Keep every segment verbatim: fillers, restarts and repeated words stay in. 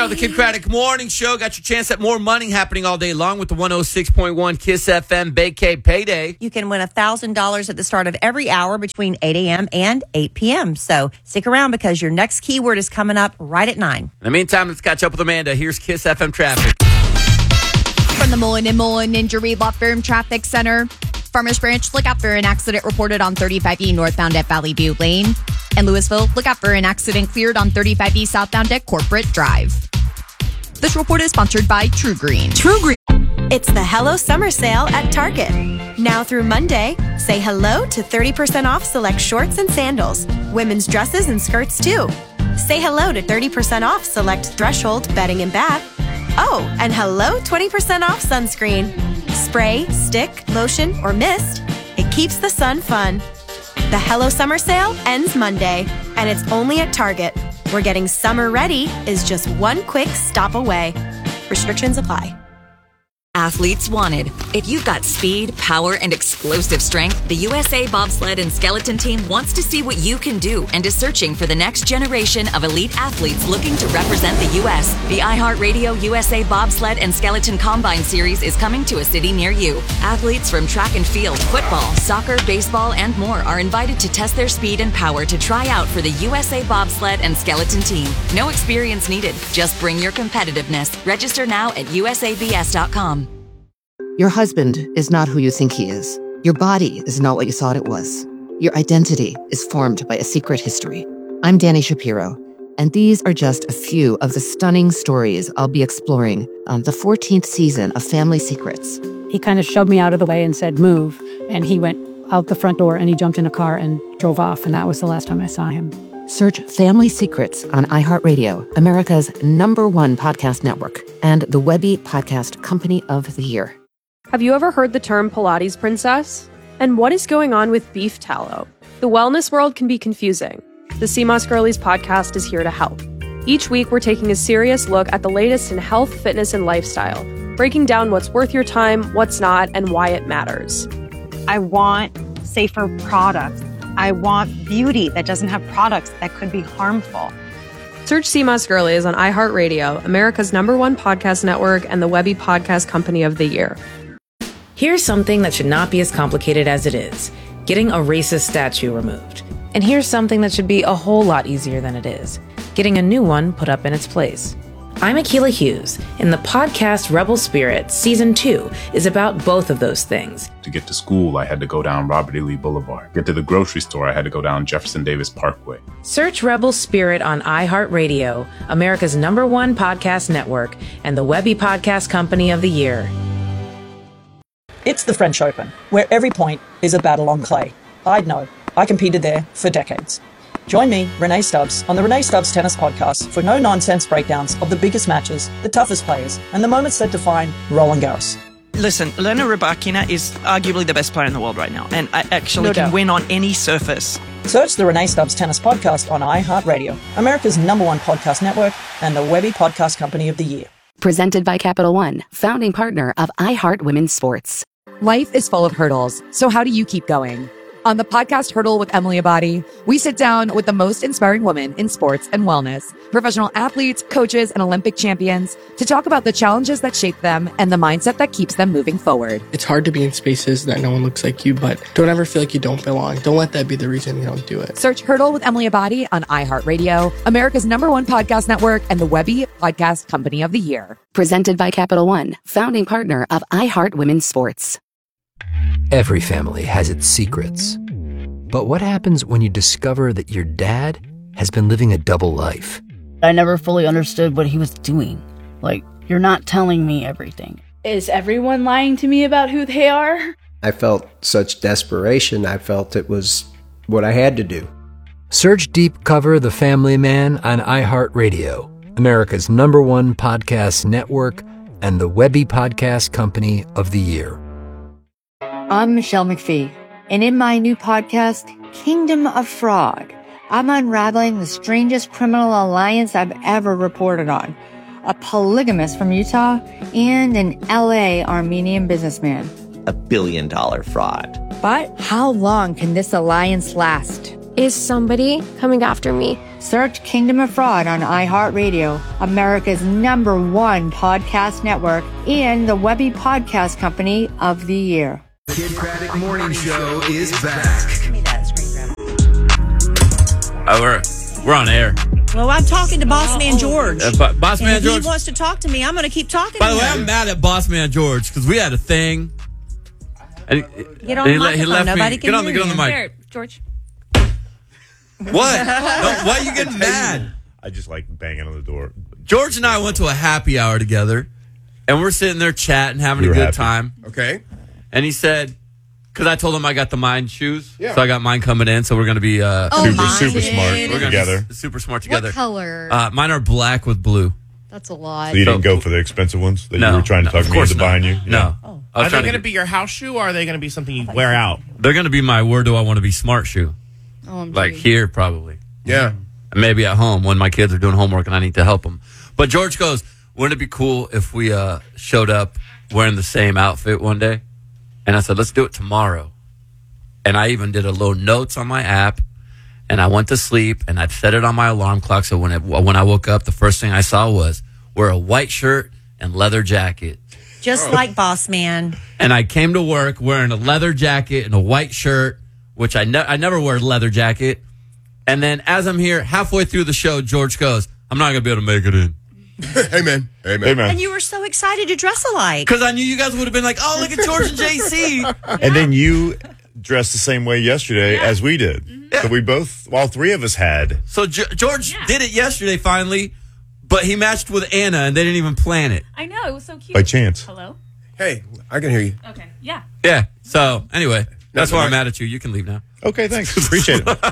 on the Kim Craddock Morning Show. Got your chance at more money happening all day long with the one oh six point one Kiss F M Vacay Payday. You can win one thousand dollars at the start of every hour between eight a.m. and eight p.m. So stick around because your next keyword is coming up right at nine. In the meantime, let's catch up with Amanda. Here's Kiss F M traffic. From the Mullen and Mullen Injury Law Firm Traffic Center, Farmers Branch, look out for an accident reported on thirty-five E northbound at Valley View Lane. And Louisville, look out for an accident cleared on thirty-five E southbound at Corporate Drive. This report is sponsored by True Green. True Green. It's the Hello Summer Sale at Target. Now through Monday, say hello to thirty percent off select shorts and sandals, women's dresses and skirts too. Say hello to thirty percent off select Threshold bedding and bath. Oh, and hello twenty percent off sunscreen. Spray, stick, lotion, or mist. It keeps the sun fun. The Hello Summer Sale ends Monday, and it's only at Target, where getting summer ready is just one quick stop away. Restrictions apply. Athletes wanted. If you've got speed, power, and explosive strength, the U S A Bobsled and Skeleton Team wants to see what you can do and is searching for the next generation of elite athletes looking to represent the U S The iHeartRadio U S A Bobsled and Skeleton Combine Series is coming to a city near you. Athletes from track and field, football, soccer, baseball, and more are invited to test their speed and power to try out for the U S A Bobsled and Skeleton Team. No experience needed. Just bring your competitiveness. Register now at U S A B S dot com. Your husband is not who you think he is. Your body is not what you thought it was. Your identity is formed by a secret history. I'm Danny Shapiro, and these are just a few of the stunning stories I'll be exploring on the fourteenth season of Family Secrets. He kind of shoved me out of the way and said, move, and he went out the front door and he jumped in a car and drove off, and that was the last time I saw him. Search Family Secrets on iHeartRadio, America's number one podcast network, and the Webby Podcast Company of the Year. Have you ever heard the term Pilates princess? And what is going on with beef tallow? The wellness world can be confusing. The Sea Moss Girlies podcast is here to help. Each week, we're taking a serious look at the latest in health, fitness, and lifestyle, breaking down what's worth your time, what's not, and why it matters. I want safer products. I want beauty that doesn't have products that could be harmful. Search Sea Moss Girlies on iHeartRadio, America's number one podcast network, and the Webby Podcast Company of the Year. Here's something that should not be as complicated as it is: getting a racist statue removed. And here's something that should be a whole lot easier than it is: getting a new one put up in its place. I'm Akilah Hughes, and the podcast Rebel Spirit Season two is about both of those things. To get to school, I had to go down Robert E. Lee Boulevard. Get to the grocery store, I had to go down Jefferson Davis Parkway. Search Rebel Spirit on iHeartRadio, America's number one podcast network, and the Webby Podcast Company of the Year. It's the French Open, where every point is a battle on clay. I'd know. I competed there for decades. Join me, Renee Stubbs, on the Renee Stubbs Tennis Podcast for no-nonsense breakdowns of the biggest matches, the toughest players, and the moments that define Roland Garros. Listen, Elena Rybakina is arguably the best player in the world right now, and I actually No can doubt. win on any surface. Search the Renee Stubbs Tennis Podcast on iHeartRadio, America's number one podcast network, and the Webby Podcast Company of the Year. Presented by Capital One, founding partner of iHeart Women's Sports. Life is full of hurdles, so how do you keep going? On the podcast Hurdle with Emily Abadi, we sit down with the most inspiring women in sports and wellness, professional athletes, coaches, and Olympic champions to talk about the challenges that shape them and the mindset that keeps them moving forward. It's hard to be in spaces that no one looks like you, but don't ever feel like you don't belong. Don't let that be the reason you don't do it. Search Hurdle with Emily Abadi on iHeartRadio, America's number one podcast network, and the Webby Podcast Company of the Year. Presented by Capital One, founding partner of iHeart Women's Sports. Every family has its secrets. But what happens when you discover that your dad has been living a double life? I never fully understood what he was doing. Like, you're not telling me everything. Is everyone lying to me about who they are? I felt such desperation. I felt it was what I had to do. Search Deep Cover The Family Man on iHeartRadio, America's number one podcast network, and the Webby Podcast Company of the Year. I'm Michelle McPhee, and in my new podcast, Kingdom of Frog, I'm unraveling the strangest criminal alliance I've ever reported on. A polygamist from Utah and an L A Armenian businessman. A billion dollar fraud. But how long can this alliance last? Is somebody coming after me? Search Kingdom of Fraud on iHeartRadio, America's number one podcast network, and the Webby Podcast Company of the Year. The Kid Craddock Morning Show is back. Give me that screen grab. Oh, we're, we're on air. Well, I'm talking to Boss Man George. Uh, Bo- Boss and Man if George. he wants to talk to me, I'm going to keep talking By to the way, him. I'm mad at Boss Man George because we had a thing. And he, Get on and he the le- he microphone. left Nobody me. can Get on the, hear get on the you. mic. Here, George. What? No, why are you getting mad? I just like banging on the door. George and I went to a happy hour together, and we're sitting there chatting, having We a were good happy. time. Okay. And he said, because I told him I got the mine shoes, Yeah. so I got mine coming in, so we're going to be uh, Oh, super, mine super smart did. We're gonna Together. Be super smart together. What color? Uh, mine are black with blue. That's a lot. So you didn't go for the expensive ones that No, you were trying to no, talk of me course into not. buying you? No. Yeah. I was Are they trying to going to get- be your house shoe, or are they going to be something you wear out? They're going to be my where do I want to be smart shoe. Oh, I'm Like here, probably. Yeah. And maybe at home when my kids are doing homework and I need to help them. But George goes, wouldn't it be cool if we uh, showed up wearing the same outfit one day? And I said, let's do it tomorrow. And I even did a little notes on my app. And I went to sleep and I set it on my alarm clock. So when it, when I woke up, the first thing I saw was wear a white shirt and leather jacket. Just like Boss Man. And I came to work wearing a leather jacket and a white shirt, which I, ne- I never wear a leather jacket. And then as I'm here, halfway through the show, George goes, I'm not going to be able to make it in. Hey, man. Hey, man. Hey, man. And you were so excited to dress alike. Because I knew you guys would have been like, oh, look at George and J C. And then you dressed the same way yesterday as we did. So we both, all three of us had. So G- George did it yesterday finally, but he matched with Anna and they didn't even plan it. I know, it was so cute. By chance. Hello? Hey, I can hear you. Okay, yeah. Yeah. So anyway, that's No, why no, I'm no. mad at you. You can leave now. Okay, thanks. Appreciate it.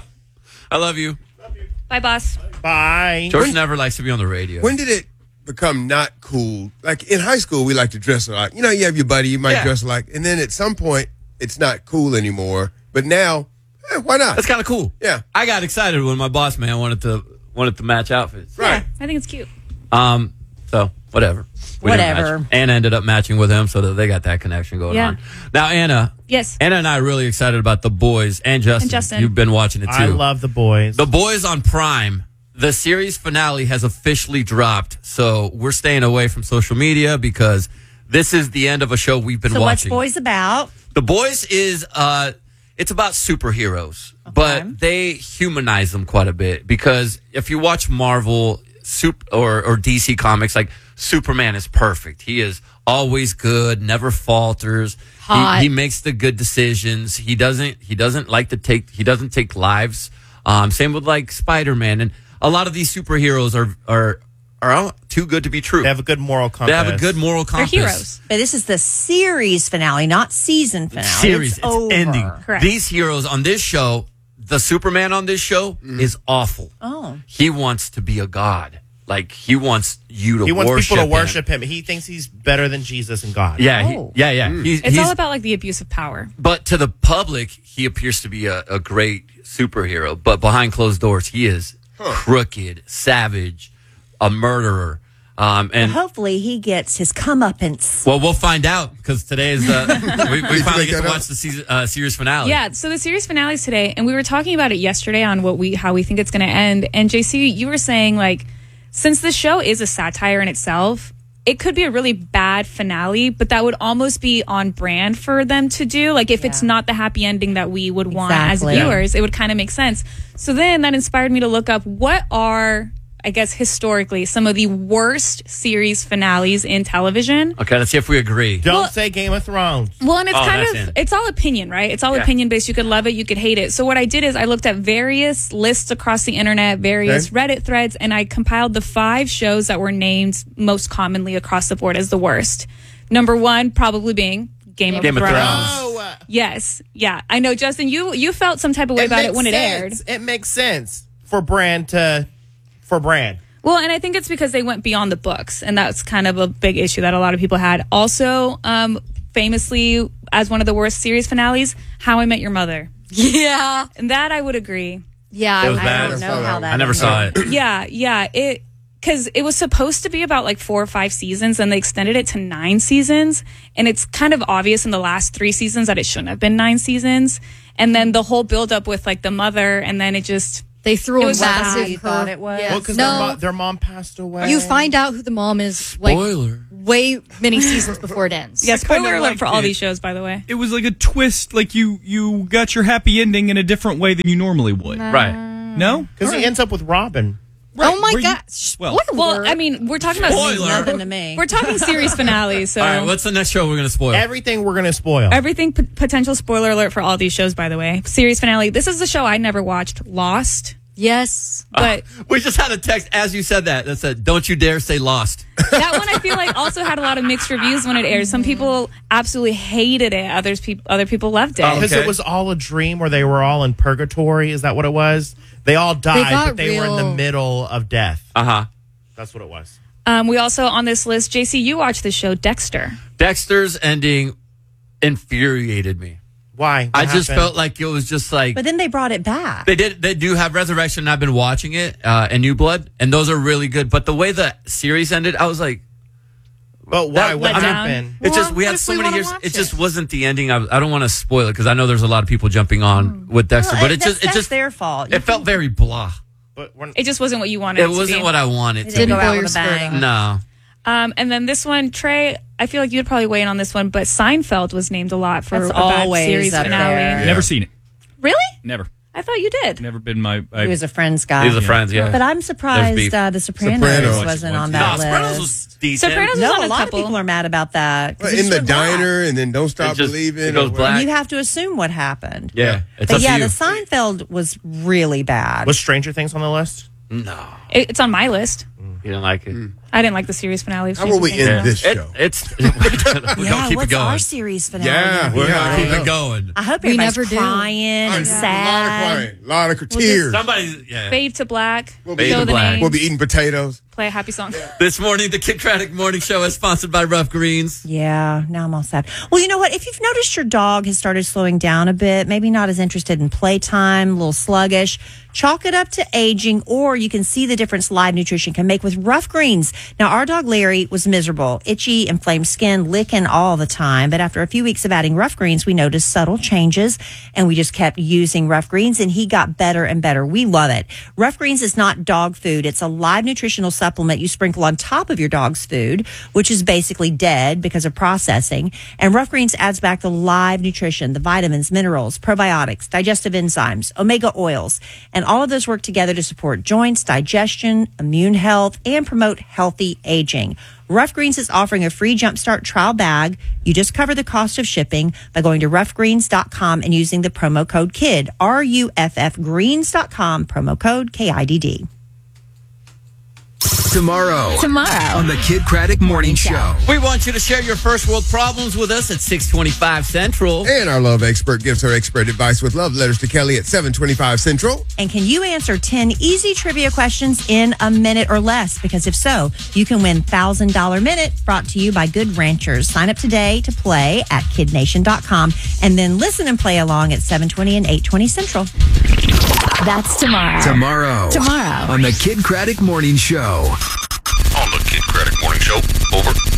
I love you. Bye, boss. Bye. George never likes to be on the radio. When did it become not cool? Like in high school, we like to dress alike. You know, you have your buddy, you might Yeah. dress alike. And then at some point, it's not cool anymore. But now, eh, why not? That's kind of cool. Yeah. I got excited when my boss man wanted to wanted to match outfits. Right. I think it's cute. Um. So whatever. We didn't Whatever. match. Anna ended up matching with him, so that they got that connection going Yeah. on. Now, Anna. Yes. Anna and I are really excited about The Boys and Justin. And Justin. You've been watching it too. I love The Boys. The Boys on Prime. The series finale has officially dropped, so we're staying away from social media because this is the end of a show we've been So what's watching. Boys about? The Boys is uh it's about superheroes, but they humanize them quite a bit because if you watch Marvel super, or or D C comics, like Superman is perfect. He is always good, never falters. Hot. He, he makes the good decisions. He doesn't he doesn't like to take he doesn't take lives. Um same with like Spider-Man, and a lot of these superheroes are are are too good to be true. They have a good moral compass. They have a good moral compass. They're heroes. But this is the series finale, not season finale. Series, It's, it's, over. ending. Correct. These heroes on this show, the Superman on this show is awful. Oh. He wants to be a god. Like he wants you to He wants worship people to him. worship him. He thinks he's better than Jesus and God. Yeah, Oh. he, yeah, yeah. He's, It's he's- all about like the abuse of power. but to the public, he appears to be a, a great superhero. But behind closed doors, he is crooked, savage, a murderer. Um, and Hopefully he gets his comeuppance. well, we'll find out because today is uh, we, we you finally make get to that watch the season, uh, series finale. Yeah, so the series finale is today, and we were talking about it yesterday on what we how we think it's going to end. And J C, you were saying like, since the show is a satire in itself, it could be a really bad finale, but that would almost be on brand for them to do. Like if it's not the happy ending that we would want Exactly. as viewers, it would kind of make sense. So then that inspired me to look up what are, I guess, historically, some of the worst series finales in television. Okay, let's see if we agree. Don't Well- say Game of Thrones. Well, and it's Oh, kind that's of, in. it's all opinion, right? It's all Yeah. opinion based. You could love it, you could hate it. So what I did is I looked at various lists across the internet, various Reddit threads, and I compiled the five shows that were named most commonly across the board as the worst. Number one, probably being Game, Game of, of Thrones. Thrones. Oh, Yes. Yeah. I know, Justin, you, you felt some type of way about it makes when it sense. aired. It makes sense for brand to, for brand. Well, and I think it's because they went beyond the books, and that's kind of a big issue that a lot of people had. Also, um, famously, as one of the worst series finales, How I Met Your Mother. Yeah. And that I would agree. Yeah, It was I bad. don't know how that I never ended. saw it. Yeah, yeah. It because it was supposed to be about like four or five seasons, and they extended it to nine seasons. And it's kind of obvious in the last three seasons that it shouldn't have been nine seasons. And then the whole build up with like the mother, and then it just they threw it a was massive bad. You thought it was? Well, because No. their, mo- their mom passed away. You find out who the mom is like Spoiler. way many seasons before it ends. Yeah, I kinda spoiler alert liked for all it. these shows, by the way. It was like a twist, like you you got your happy ending in a different way than you normally would. Right. No? Because he ends up with Robin. Oh my Where you- gosh! well- Well, I mean, we're talking about Spoiler. Nothing to me. we're talking series finale, so All right, what's the next show we're going to spoil? Everything we're going to spoil. everything p- potential spoiler alert for all these shows. By the way, series finale. This is the show I never watched, Lost. Yes, but we just had a text as you said that that said, "Don't you dare say Lost." that one I feel like also had a lot of mixed reviews when it aired. Some people absolutely hated it. Others people, other people loved it. Because it was all a dream where they were all in purgatory. Is that what it was? They all died, got but they were in the real- middle of death. Uh huh. That's what it was. Um, we also on this list, J C, you watched the show Dexter. Dexter's ending infuriated me. Why? I just felt like it was just like But then they brought it back. they did. They do have Resurrection. I've been watching it uh, and New Blood, and those are really good. But the way the series ended, I was like, "But why? What happened?" It just we had so many years. It just wasn't the ending. I, I don't want to spoil it because I know there's a lot of people jumping on with Dexter, Well, but it that's- just it that's just their fault. It felt very blah. But It just wasn't what you wanted. It It, to wasn't be. what I wanted It to didn't be. go out with a bang. No. Um, and then this one, Trey, I feel like you'd probably weigh in on this one, but Seinfeld was named a lot for That's a bad always series up finale. there. Never seen it. Really? Never. I thought you did. Never been my. I, He was a Friends guy. He was a Friends, yeah. But I'm There's surprised beef. uh, The Sopranos, Sopranos. wasn't on No, that Sopranos list. was decent. Sopranos was no, on a a lot couple. of people are mad about that. 'cause Well, it in just the went black. diner, and then don't stop It just- believing. it goes or- black. You have to assume what happened. Yeah, it's But up yeah, to the you. Seinfeld was really bad. Was Stranger Things on the list? No, It, it's on my list. you didn't like it. I didn't like the series finale. of How will we Stranger end Things. this It- show? it's we're gonna yeah, keep what's it going. our series finale? Yeah, gonna be? We're Yeah, gonna I keep know. it going. I hope We everybody's never do. crying and A lot of sad. crying, a lot of We'll just- tears. Somebody, yeah. Fade to black. We'll be show Fade to the black. names. We'll be eating potatoes. Play a happy song. This morning, the Kid Craddock Morning Show is sponsored by Rough Greens. Yeah, now I'm all sad. Well, you know what? If you've noticed your dog has started slowing down a bit, maybe not as interested in playtime, a little sluggish, chalk it up to aging, or you can see the difference Live Nutrition can make with Rough Greens. Now, our dog Larry was miserable, itchy, inflamed skin, licking all the time. But after a few weeks of adding Rough Greens, we noticed subtle changes, and we just kept using Rough Greens, and he got better and better. We love it. Rough Greens is not dog food. It's a live nutritional supplement you sprinkle on top of your dog's food, which is basically dead because of processing. And Rough Greens adds back the live nutrition, the vitamins, minerals, probiotics, digestive enzymes, omega oils, and all of those work together to support joints, digestion, immune health, and promote healthy aging. Rough Greens is offering a free Jumpstart trial bag. You just cover the cost of shipping by going to rough greens dot com and using the promo code KID, R U F F greens dot com, promo code K I D D. Tomorrow. Tomorrow. On the Kid Craddock Morning Show. We want you to share your first world problems with us at six twenty-five Central. And our love expert gives her expert advice with love letters to Kelly at seven twenty-five Central. And can you answer ten easy trivia questions in a minute or less? Because if so, you can win one thousand dollars Minute brought to you by Good Ranchers. Sign up today to play at kid nation dot com and then listen and play along at seven twenty and eight twenty Central. That's tomorrow. Tomorrow. Tomorrow. On the Kid Craddock Morning Show. On the Kid Craddock Morning Show. Over.